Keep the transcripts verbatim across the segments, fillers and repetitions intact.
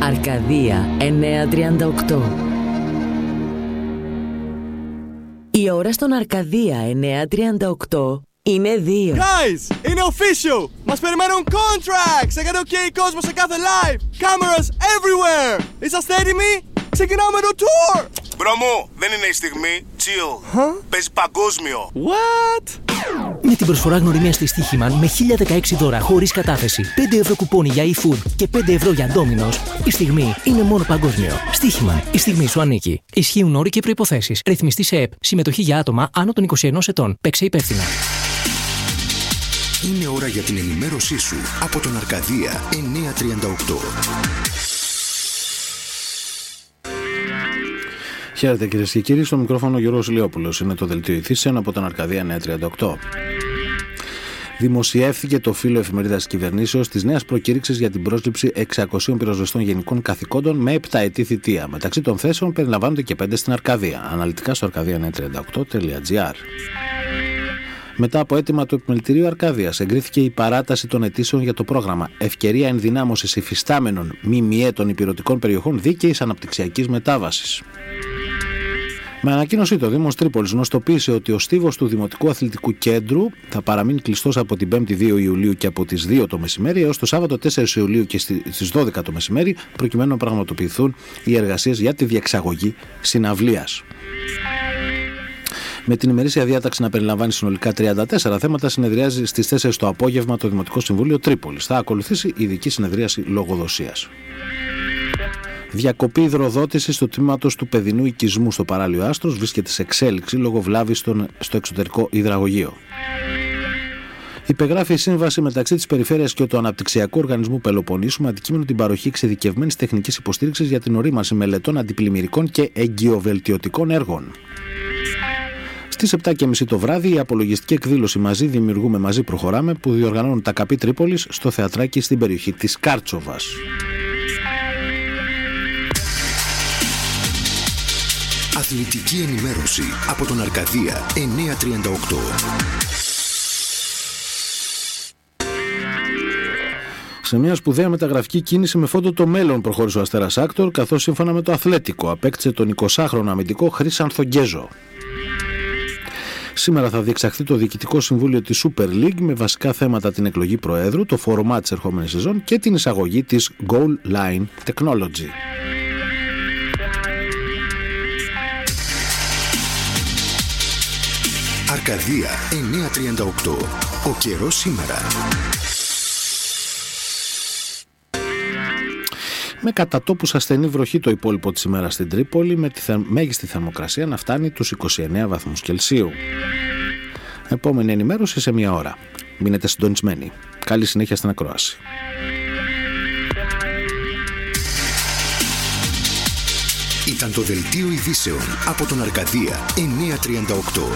Αρκαδία εννιακόσια τριάντα οκτώ. Η ώρα στον Αρκαδία εννιακόσια τριάντα οκτώ είναι δύο. Guys, είναι official! Μας περιμένουν contracts! Έκανε ok κόσμο σε κάθε live! Cameras everywhere! Είσαστε έτοιμοι? Ξεκινάμε το tour! Μπρο μου, δεν είναι η στιγμή. Chill. Huh? Παίζει παγκόσμιο. What? Με την προσφορά γνωριμία στη Στοίχημαν με χίλια δεκαέξι δώρα χωρίς κατάθεση, πέντε ευρώ κουπόνι για e-food και πέντε ευρώ για Domino's, η στιγμή είναι μόνο παγκόσμιο. Στοίχημαν, η στιγμή σου ανήκει. Ισχύουν όροι και προϋποθέσεις. Ρυθμιστή σε ΕΠ. Συμμετοχή για άτομα άνω των είκοσι ενός ετών. Παίξε υπεύθυνα. Είναι ώρα για την ενημέρωσή σου από τον Αρκαδία εννιακόσια τριάντα οκτώ. Χαίρετε κυρίες και κύριοι, στο μικρόφωνο Γιώργος Λιόπουλος. Είναι το δελτίο ειδήσεων από τον Αρκαδία εννιακόσια τριάντα οκτώ. Δημοσιεύθηκε το φύλλο εφημερίδας της κυβερνήσεως της νέας προκήρυξης για την πρόσληψη εξακοσίων πυροσβεστών γενικών καθηκόντων με επταετή θητεία. Μεταξύ των θέσεων περιλαμβάνονται και πέντε στην Αρκαδία. Αναλυτικά στο αρκαδία εννιακόσια τριάντα οκτώ τελεία τζι άρ. Μετά από αίτημα του Επιμελητηρίου Αρκάδιας, εγκρίθηκε η παράταση των αιτήσεων για το πρόγραμμα Ευκαιρία Ενδυνάμωσης Υφιστάμενων ΜΜΕ των Υπηρωτικών Περιοχών Δίκαιης Αναπτυξιακής Μετάβασης. Με ανακοίνωσή του, ο Δήμος Τρίπολης γνωστοποίησε ότι ο στίβος του Δημοτικού Αθλητικού Κέντρου θα παραμείνει κλειστός από την πέμπτη δύο Ιουλίου και από τις δύο το μεσημέρι έως το Σάββατο τέσσερα Ιουλίου και στις δώδεκα το μεσημέρι, προκειμένου να πραγματοποιηθούν οι εργασίες για τη διεξαγωγή συναυλίας. Με την ημερήσια διάταξη να περιλαμβάνει συνολικά τριάντα τέσσερα θέματα, συνεδριάζει στις τέσσερις το απόγευμα το Δημοτικό Συμβούλιο Τρίπολης. Θα ακολουθήσει ειδική συνεδρίαση λογοδοσίας. Διακοπή υδροδότησης του τμήματος του παιδινού οικισμού στο παράλιο Άστρος βρίσκεται σε εξέλιξη λόγω βλάβης στο εξωτερικό υδραγωγείο. Υπεγράφει η σύμβαση μεταξύ της Περιφέρειας και του Αναπτυξιακού Οργανισμού Πελοποννήσου με αντικείμενο την παροχή εξειδικευμένης τεχνικής υποστήριξης για την ορίμανση μελετών αντιπλημμυρικών και εγκυοβελτιωτικών έργων. Στις επτά και μισή το βράδυ, η απολογιστική εκδήλωση «Μαζί δημιουργούμε, μαζί προχωράμε» που διοργανώνουν τα ΚΑΠΗ Τρίπολης στο θεατράκι στην περιοχή της Κάρτσοβας. Αθλητική ενημέρωση από τον Αρκαδία εννιακόσια τριάντα οκτώ. Σε μια σπουδαία μεταγραφική κίνηση με φόντο το μέλλον προχώρησε ο Αστέρας Άκτορ, καθώς σύμφωνα με το Αθλέτικο απέκτησε τον εικοσάχρονο αμυντικό Χρήσανθο Γκέζο. Σήμερα θα διεξαχθεί το Διοικητικό Συμβούλιο της Super League με βασικά θέματα την εκλογή Προέδρου, το φορμά της ερχόμενης σεζόν και την εισαγωγή της Goal Line Technology. Αρκαδία εννιακόσια τριάντα οκτώ. Ο καιρός σήμερα. Με κατά τόπους ασθενή βροχή το υπόλοιπο της ημέρας στην Τρίπολη, με τη θε... μέγιστη θερμοκρασία να φτάνει τους είκοσι εννέα βαθμούς Κελσίου. Επόμενη ενημέρωση σε μία ώρα. Μείνετε συντονισμένοι. Καλή συνέχεια στην ακρόαση. Ήταν το δελτίο ειδήσεων από τον Αρκαδία εννιακόσια τριάντα οκτώ.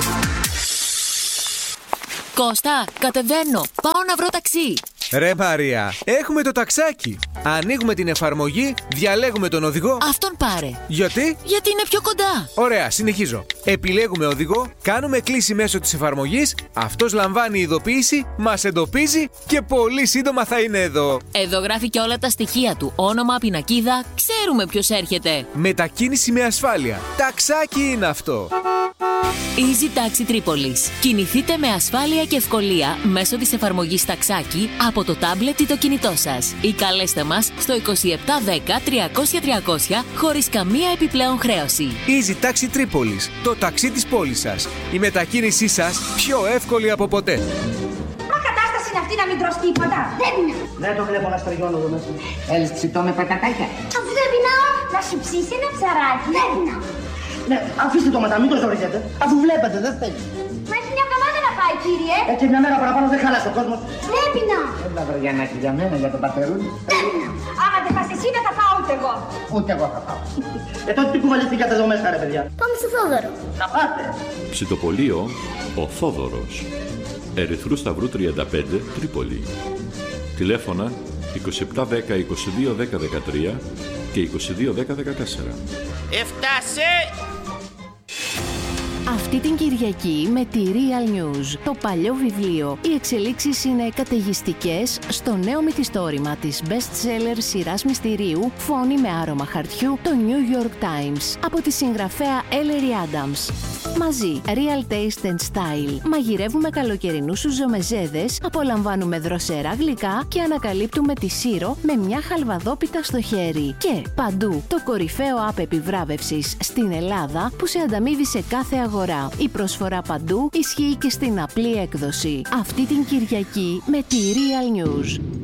Κώστα, κατεβαίνω. Πάω να βρω ταξί. Ρε Μαρία, έχουμε το ταξάκι. Ανοίγουμε την εφαρμογή, διαλέγουμε τον οδηγό. Αυτόν πάρε. Γιατί? Γιατί είναι πιο κοντά. Ωραία, συνεχίζω. Επιλέγουμε οδηγό, κάνουμε κλήση μέσω της εφαρμογής, αυτός λαμβάνει ειδοποίηση, μας εντοπίζει και πολύ σύντομα θα είναι εδώ. Εδώ γράφει και όλα τα στοιχεία του. Όνομα, πινακίδα, ξέρουμε ποιος έρχεται. Μετακίνηση με ασφάλεια. Ταξάκι είναι αυτό. Easy Taxi Τρίπολης. Κινηθείτε με ασφάλεια και ευκολία μέσω της εφαρμογής Ταξάκι από το τάμπλετ ή το κινητό σας ή καλέστε μας στο είκοσι επτά δέκα τριακόσια τριακόσια χωρίς καμία επιπλέον χρέωση. Easy Taxi Τρίπολης. Το ταξί της πόλης σας. Η μετακίνησή σας πιο εύκολη από ποτέ. Μα κατάσταση είναι αυτή να μην τρως τίποτα. Δεν είναι. Δεν το βλέπω να στραγγιώνω εδώ μέσα. Θέλεις ψητό με πατατάκια. Αφού δεν πεινάω, να σου ψήσει ένα ψαράκι. Δεν πεινάω. Ναι, αφήστε το μετά, μην το ζοριζέτε. Αφού βλέπετε, δεν θέλει. Μα έχει μια εβδομάδα να πάει, κύριε. Έτσι μια μέρα παραπάνω δεν χαλάσει ο κόσμος. Δεν πεινάω. Έλα βαριανάκι για μένα, για τον πατερούλη. Δεν πεινάω. Άμα δεν πας εσύ, δεν θα πάω ούτε εγώ. Ούτε εγώ θα πάω. Ε, τότε τι κουβαληθήκατε εδώ μέσα, ρε παιδιά. Πάμε στο Θόδωρο. Να πάτε. Ψητοπολείο ο Θόδωρος. Ερυθρού Σταυρού τριάντα πέντε, Τρίπολη. Τηλέφωνα είκοσι επτά δέκα είκοσι δύο δέκα δεκατρία και είκοσι δύο δέκα δεκατέσσερα. Έφτασε! Αυτή την Κυριακή με τη Real News. Το παλιό βιβλίο. Οι εξελίξεις είναι καταιγιστικές στο νέο μυθιστόρημα της best-seller σειράς μυστηρίου «Φόνη με άρωμα χαρτιού», το New York Times, από τη συγγραφέα Ellery Adams. Μαζί, Real Taste and Style. Μαγειρεύουμε καλοκαιρινούς σουζομεζέδες, απολαμβάνουμε δροσερά γλυκά και ανακαλύπτουμε τη Σύρο με μια χαλβαδόπιτα στο χέρι. Και παντού, το κορυφαίο app επιβράβευσης στην Ελλάδα που σε ανταμείβει σε κάθε αγορά. Η προσφορά παντού ισχύει και στην απλή έκδοση. Αυτή την Κυριακή με τη Real News.